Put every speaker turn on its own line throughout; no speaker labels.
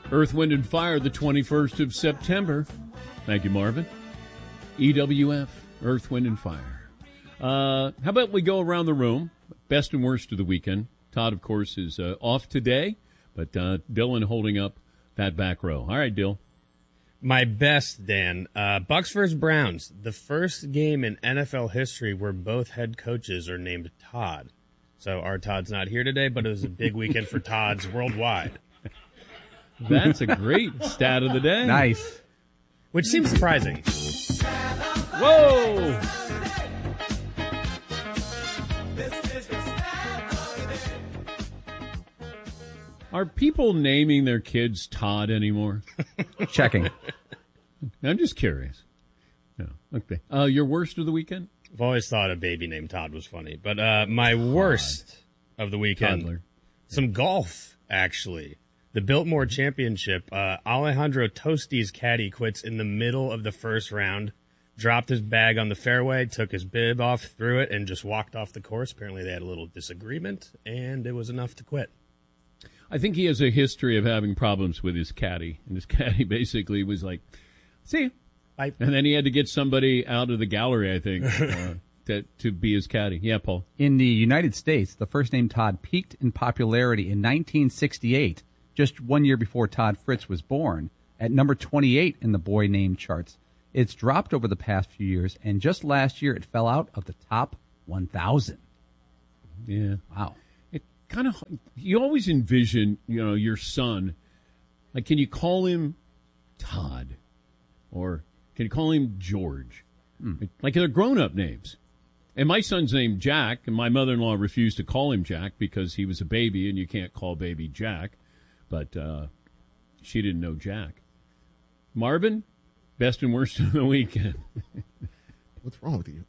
Earth, Wind, and Fire, the 21st of September. Thank you, Marvin. EWF, Earth, Wind, and Fire. How about we go around the room? Best and worst of the weekend. Todd, of course, is off today, but Dylan holding up that back row. All right, Dill.
My best, Dan. Bucks versus Browns. The first game in NFL history where both head coaches are named Todd. So our Todd's not here today, but it was a big weekend for Todds worldwide.
That's a great stat of the day.
Nice.
Which seems surprising.
Whoa! Are people naming their kids Todd anymore?
Checking.
I'm just curious. No. Okay. Your worst of the weekend?
I've always thought a baby named Todd was funny. But my worst of the weekend,
Toddler.
Some golf, actually. The Biltmore Championship, Alejandro Tosti's caddy quits in the middle of the first round, dropped his bag on the fairway, took his bib off, threw it, and just walked off the course. Apparently they had a little disagreement, and it was enough to quit.
I think he has a history of having problems with his caddy. And his caddy basically was like, see you.
Bye.
And then he had to get somebody out of the gallery, I think, to be his caddy. Yeah, Paul.
In the United States, the first name Todd peaked in popularity in 1968, just 1 year before Todd Fritz was born, at number 28 in the boy name charts. It's dropped over the past few years, and just last year it fell out of the top 1,000.
Yeah.
Wow.
It kind of, you always envision, your son, like, can you call him Todd? Or can you call him George? Like, they're grown-up names. And my son's named Jack, and my mother-in-law refused to call him Jack because he was a baby, and you can't call baby Jack. But she didn't know Jack. Marvin, best and worst of the weekend.
What's wrong with you?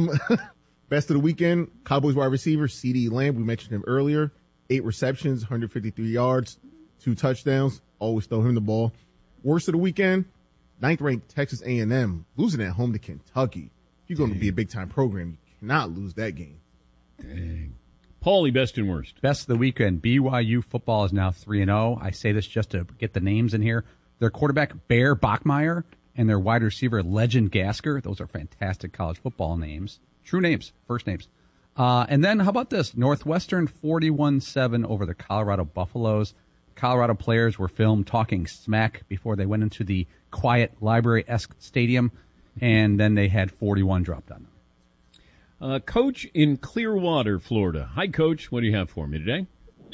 Best of the weekend, Cowboys wide receiver, CeeDee Lamb. We mentioned him earlier. 8 receptions, 153 yards, 2 touchdowns. Always throw him the ball. Worst of the weekend, 9th-ranked Texas A&M, losing at home to Kentucky. If you're going to be a big-time program, you cannot lose that game.
Dang. Paulie, best and worst.
Best of the weekend, BYU football is now 3-0. I say this just to get the names in here. Their quarterback, Bear Bachmeier, and their wide receiver, Legend Gasker. Those are fantastic college football names. True names, first names. And then how about this? Northwestern 41-7 over the Colorado Buffaloes. Colorado players were filmed talking smack before they went into the quiet library-esque stadium, and then they had 41 dropped on them.
Coach in Clearwater, Florida. Hi, Coach. What do you have for me today?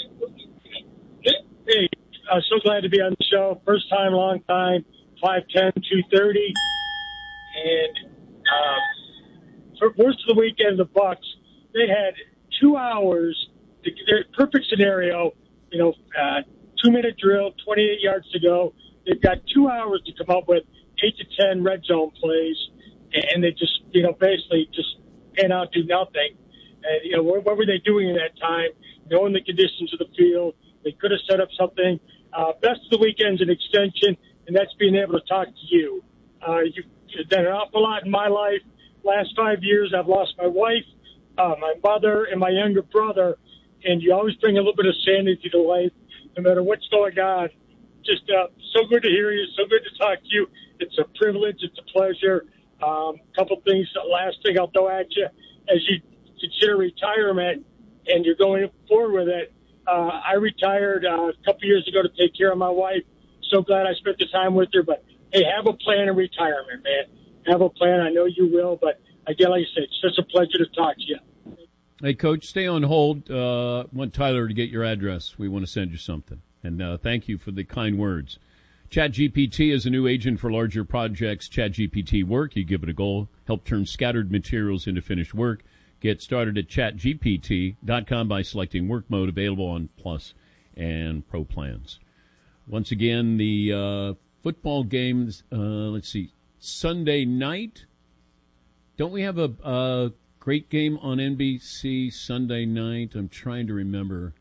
Hey, I'm so glad to be on the show. First time, long time, 5'10", 230. And for worst of the weekend, the Bucks, they had 2 hours. Their perfect scenario, 2-minute drill, 28 yards to go. They've got 2 hours to come up with 8 to 10 red zone plays, and they just, basically just pan out, do nothing. And, what were they doing in that time? Knowing the conditions of the field, they could have set up something. Best of the weekend's an extension, and that's being able to talk to you. You've done an awful lot in my life. Last 5 years, I've lost my wife, my mother, and my younger brother, and you always bring a little bit of sanity to life, no matter what's going on. Just so good to hear you, so good to talk to you. It's a privilege. It's a pleasure. Couple things. The last thing I'll throw at you, as you consider retirement and you're going forward with it, I retired a couple years ago to take care of my wife. So glad I spent the time with her. But, hey, have a plan in retirement, man. Have a plan. I know you will. But, again, like I said, it's just a pleasure to talk to you.
Hey, Coach, stay on hold. Want Tyler to get your address. We want to send you something. And thank you for the kind words. ChatGPT is a new agent for larger projects. ChatGPT Work, you give it a go. Help turn scattered materials into finished work. Get started at chatgpt.com by selecting Work Mode, available on Plus and Pro plans. Once again, the football games, let's see, Sunday night. Don't we have a great game on NBC Sunday night? I'm trying to remember.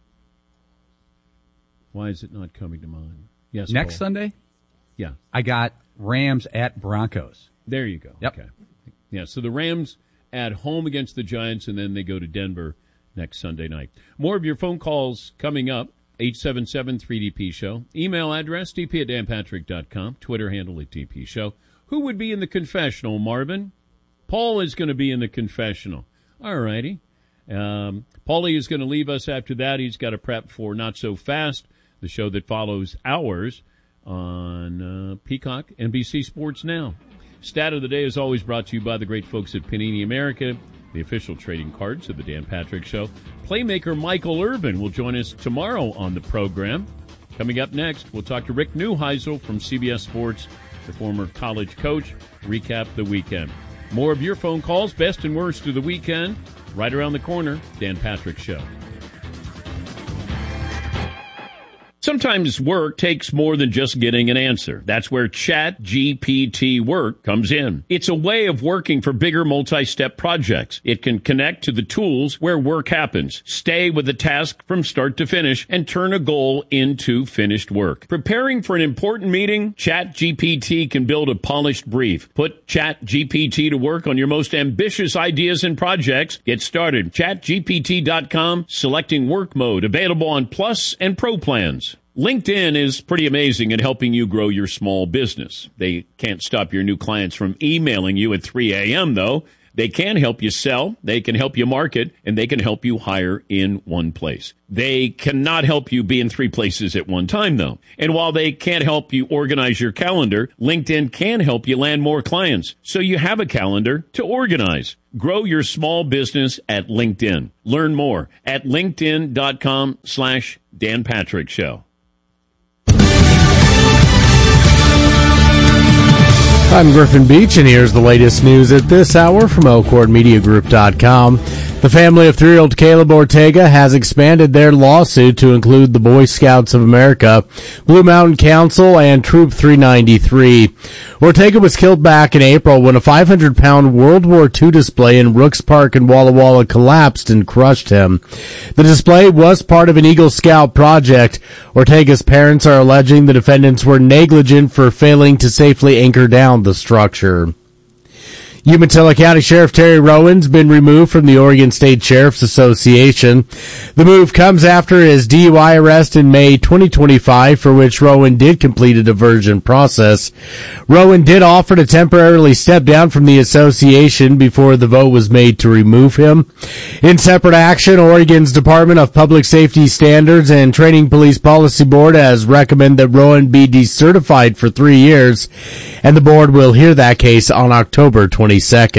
Why is it not coming to mind? Yes.
Next
Paul.
Sunday?
Yeah.
I got Rams at Broncos.
There you go.
Yep.
Okay. Yeah, so the Rams at home against the Giants, and then they go to Denver next Sunday night. More of your phone calls coming up. 877-3DP Show. Email address, dp@danpatrick.com. Twitter handle at DP Show. Who would be in the confessional, Marvin? Paul is going to be in the confessional. All righty. Paulie is going to leave us after that. He's got to prep for Not So Fast, the show that follows ours on Peacock, NBC Sports Now. Stat of the day is always brought to you by the great folks at Panini America, the official trading cards of the Dan Patrick Show. Playmaker Michael Urban will join us tomorrow on the program. Coming up next, we'll talk to Rick Neuheisel from CBS Sports, the former college coach, recap the weekend. More of your phone calls, best and worst of the weekend, right around the corner, Dan Patrick Show. Sometimes work takes more than just getting an answer. That's where ChatGPT Work comes in. It's a way of working for bigger multi-step projects. It can connect to the tools where work happens, stay with the task from start to finish, and turn a goal into finished work. Preparing for an important meeting? ChatGPT can build a polished brief. Put ChatGPT to work on your most ambitious ideas and projects. Get started. ChatGPT.com, selecting work mode, available on Plus and Pro plans. LinkedIn is pretty amazing at helping you grow your small business. They can't stop your new clients from emailing you at 3 a.m., though. They can help you sell, they can help you market, and they can help you hire in one place. They cannot help you be in 3 places at one time, though. And while they can't help you organize your calendar, LinkedIn can help you land more clients, so you have a calendar to organize. Grow your small business at LinkedIn. Learn more at linkedin.com/Dan Patrick Show.
I'm Griffin Beach, and here's the latest news at this hour from ElkhornMediaGroup.com. The family of 3-year-old Caleb Ortega has expanded their lawsuit to include the Boy Scouts of America, Blue Mountain Council, and Troop 393. Ortega was killed back in April when a 500-pound World War II display in Rooks Park in Walla Walla collapsed and crushed him. The display was part of an Eagle Scout project. Ortega's parents are alleging the defendants were negligent for failing to safely anchor down the structure. Umatilla County Sheriff Terry Rowan's been removed from the Oregon State Sheriff's Association. The move comes after his DUI arrest in May 2025, for which Rowan did complete a diversion process. Rowan did offer to temporarily step down from the association before the vote was made to remove him. In separate action, Oregon's Department of Public Safety Standards and Training Police Policy Board has recommended that Rowan be decertified for 3 years, and the board will hear that case on October 22nd.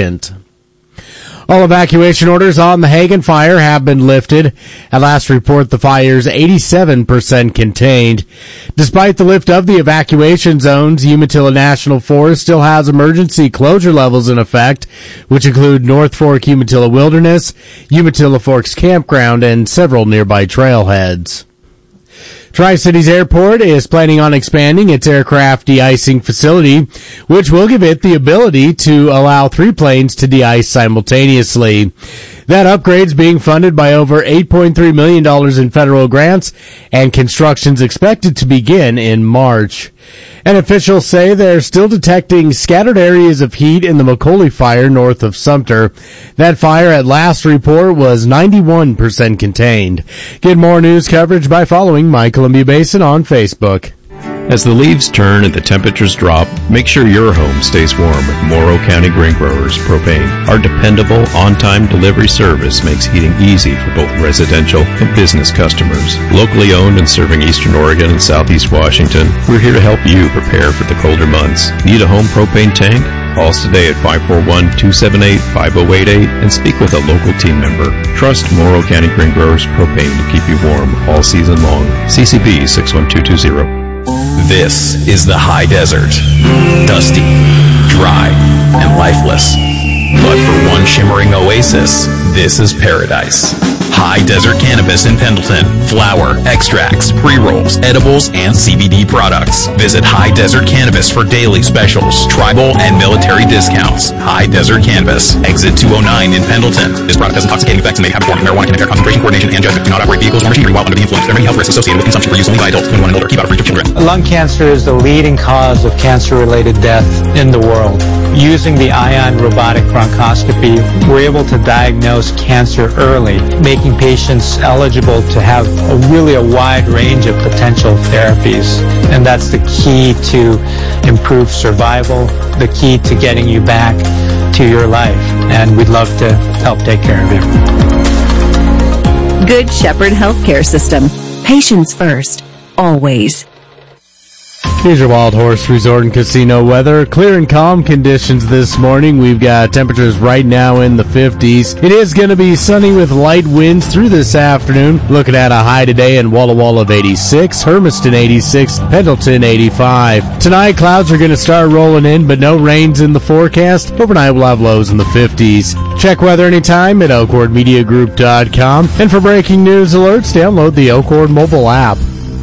All evacuation orders on the Hagen fire have been lifted. At last report, the fire's 87% contained. Despite the lift of the evacuation zones, Umatilla National Forest still has emergency closure levels in effect, which include North Fork Umatilla Wilderness, Umatilla Forks Campground, and several nearby trailheads. Tri-Cities Airport is planning on expanding its aircraft de-icing facility, which will give it the ability to allow 3 planes to de-ice simultaneously. That upgrade's being funded by over $8.3 million in federal grants, and construction's expected to begin in March. And officials say they're still detecting scattered areas of heat in the McCauley fire north of Sumter. That fire at last report was 91% contained. Get more news coverage by following My Columbia Basin on Facebook.
As the leaves turn and the temperatures drop, make sure your home stays warm with Morrow County Grain Growers Propane. Our dependable, on-time delivery service makes heating easy for both residential and business customers. Locally owned and serving Eastern Oregon and Southeast Washington, we're here to help you prepare for the colder months. Need a home propane tank? Call us today at 541-278-5088 and speak with a local team member. Trust Morrow County Grain Growers Propane to keep you warm all season long. CCB 61220.
This is the high desert. Dusty, dry, and lifeless. But for one shimmering oasis, this is paradise. High Desert Cannabis in Pendleton. Flower, extracts, pre-rolls, edibles, and CBD products. Visit High Desert Cannabis for daily specials, tribal, and military discounts. High Desert Cannabis. Exit 209 in Pendleton. This product has intoxicating effects and may have form of marijuana, can impair concentration, coordination, and judgment. Do not operate vehicles or machinery while under the influence. There are many health risks associated with consumption for use only by adults 21 and older. Keep out of reach of children.
Lung cancer is the leading cause of cancer-related death in the world. Using the ion robotic bronchoscopy, we're able to diagnose cancer early, making patients eligible to have a wide range of potential therapies. And that's the key to improved survival, the key to getting you back to your life. And we'd love to help take care of you.
Good Shepherd Healthcare System. Patients first. Always.
Here's your Wild Horse Resort and Casino weather. Clear and calm conditions this morning. We've got temperatures right now in the 50s. It is going to be sunny with light winds through this afternoon. Looking at a high today in Walla Walla of 86, Hermiston 86, Pendleton 85. Tonight, clouds are going to start rolling in, but no rains in the forecast. Overnight, we'll have lows in the 50s. Check weather anytime at elkhornmediagroup.com. And for breaking news alerts, download the Elkhorn mobile app.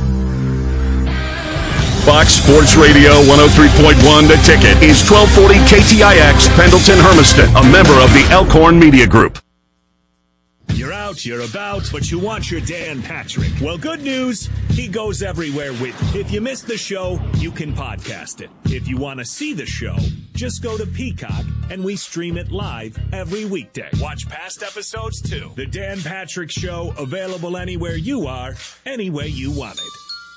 Fox Sports Radio 103.1 The Ticket is 1240 KTIX Pendleton Hermiston, a member of the Elkhorn Media Group.
You're out, you're about, but you want your Dan Patrick. Well, good news, he goes everywhere with you. If you missed the show, you can podcast it. If you want to see the show, just go to Peacock and we stream it live every weekday. Watch past episodes too. The Dan Patrick Show, available anywhere you are, any way you want it.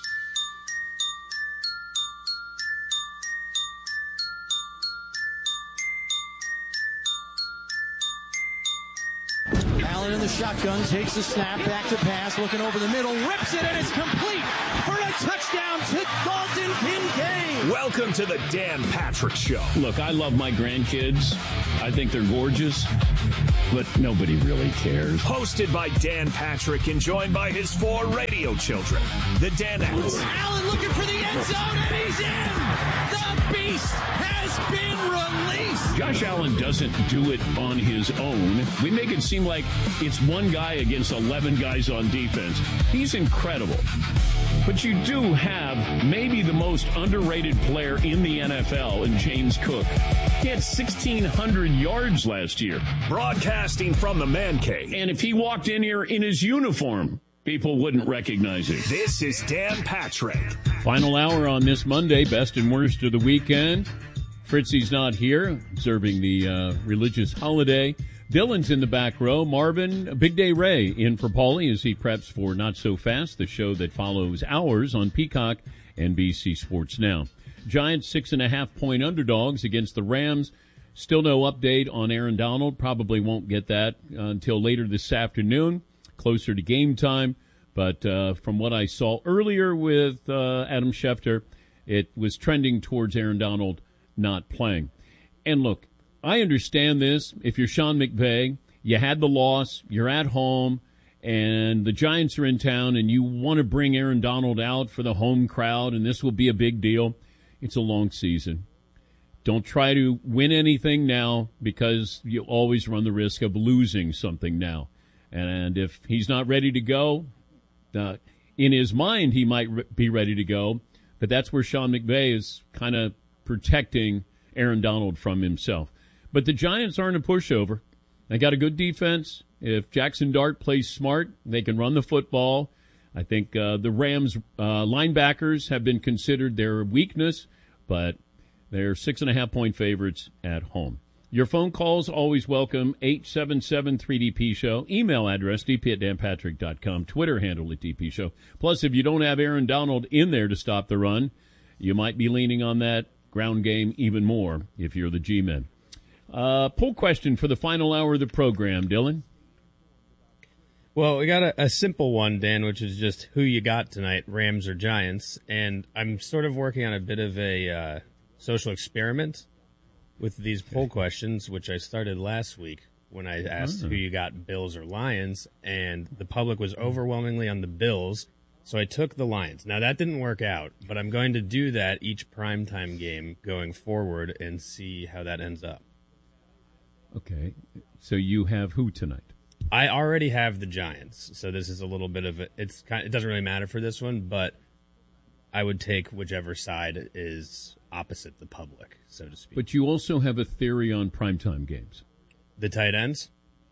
Allen in the shotgun, takes the snap, back to pass, looking over the middle, rips it, and it's complete for a touchdown to Dalton Kincaid.
Welcome to the Dan Patrick Show.
Look, I love my grandkids. I think they're gorgeous, but nobody really cares.
Hosted by Dan Patrick and joined by his 4 radio children, the Danettes.
Allen looking for the end zone, and he's in. The beast has been released.
Josh Allen doesn't do it on his own. We make it seem like it's one guy against 11 guys on defense. He's incredible. But you do have maybe the most underrated player in the NFL in James Cook. He had 1,600 yards last year.
Broadcasting from the man cave.
And if he walked in here in his uniform, people wouldn't recognize him.
This is Dan Patrick.
Final hour on this Monday, best and worst of the weekend. Fritzy's not here, observing the religious holiday. Dylan's in the back row. Marvin, Big Day Ray in for Paulie as he preps for Not So Fast, the show that follows ours on Peacock and BC Sports Now. Giants 6.5-point underdogs against the Rams. Still no update on Aaron Donald. Probably won't get that until later this afternoon, closer to game time. But from what I saw earlier with Adam Schefter, it was trending towards Aaron Donald not playing. And look, I understand this. If you're Sean McVay, you had the loss, you're at home, and the Giants are in town, and you want to bring Aaron Donald out for the home crowd, and this will be a big deal. It's a long season. Don't try to win anything now because you always run the risk of losing something now. And if he's not ready to go, in his mind he might be ready to go, but that's where Sean McVay is kind of protecting Aaron Donald from himself. But the Giants aren't a pushover. They got a good defense. If Jackson Dart plays smart, they can run the football. I think the Rams linebackers have been considered their weakness, but they're 6.5-point favorites at home. Your phone calls always welcome, 877-3DP-SHOW. Email address, dp@danpatrick.com. Twitter handle at DP Show. Plus, if you don't have Aaron Donald in there to stop the run, you might be leaning on that ground game even more if you're the G-men. Poll question for the final hour of the program, Dylan.
Well, we got a simple one, Dan, which is just who you got tonight, Rams or Giants. And I'm sort of working on a bit of a social experiment with these poll questions, which I started last week when I asked who you got, Bills or Lions, and the public was overwhelmingly on the Bills, so I took the Lions. Now, that didn't work out, but I'm going to do that each primetime game going forward and see how that ends up.
Okay, so you have who tonight?
I already have the Giants, so this is a little bit of it doesn't really matter for this one, but I would take whichever side is opposite the public, so to speak.
But you also have a theory on primetime games.
The tight ends?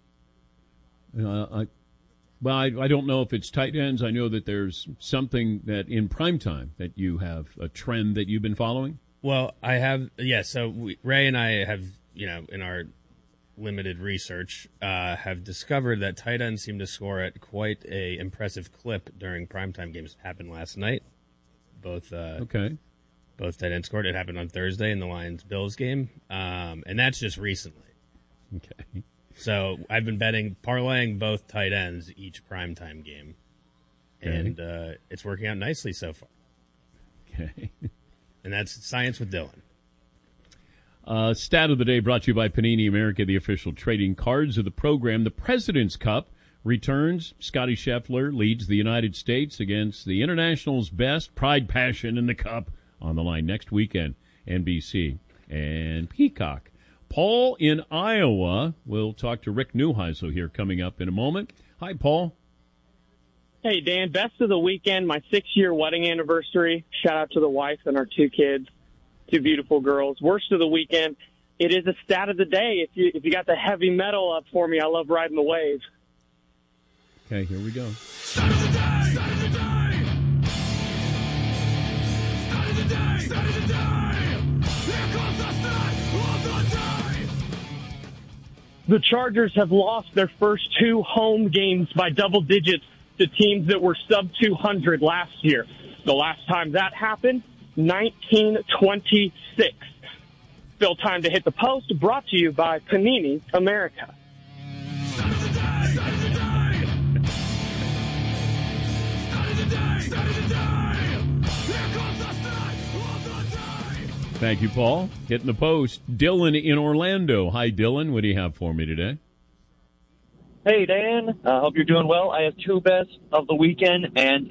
I don't know if it's tight ends. I know that there's something that in primetime that you have a trend that you've been following.
Well, I have, so Ray and I have, in our limited research, have discovered that tight ends seem to score at quite a impressive clip during primetime games. It happened last night. Both tight ends scored. It happened on Thursday in the Lions-Bills game, and that's just recently.
Okay.
So I've been parlaying both tight ends each primetime game, and it's working out nicely so far.
Okay.
And that's Science with Dylan.
Stat of the day brought to you by Panini America, the official trading cards of the program. The President's Cup returns. Scotty Scheffler leads the United States against the International's best. Pride, passion, in the Cup on the line next weekend. NBC and Peacock. Paul in Iowa. We'll talk to Rick Neuheisel here coming up in a moment. Hi, Paul.
Hey, Dan. Best of the weekend, my 6-year wedding anniversary. Shout out to the wife and our 2 kids, 2 beautiful girls. Worst of the weekend, it is a stat of the day. If you got the heavy metal up for me, I love riding the wave.
Okay, here we go.
Start of the day! Start of the day! Start of the day! Start of the day! Here comes the start of the day!
The Chargers have lost their first 2 home games by double digits to teams that were sub 200 last year. The last time that happened, 1926. Still time to hit the post, brought to you by Panini America.
Start of the day! Start of the day! Start of the day! Start of the day! Here comes the start of the day!
Thank you, Paul. Hitting the post. Dylan in Orlando. Hi, Dylan. What do you have for me today?
Hey, Dan. Hope you're doing well. I have 2 best of the weekend and